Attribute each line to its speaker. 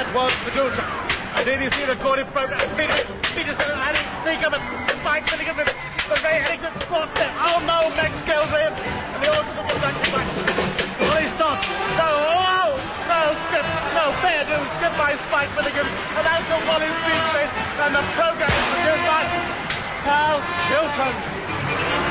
Speaker 1: was the goal. And then you see the recorded program. Peterson and Harry Seacombe and Mike Milligan with Ray Harrington. Oh no, Max Scales there. And the Orchards will back to back. Well, he stops. No, no, skip. No, fair do. Skip by Spike Milligan. And that's a Wally's beat. And the program is again by Carl Chilton.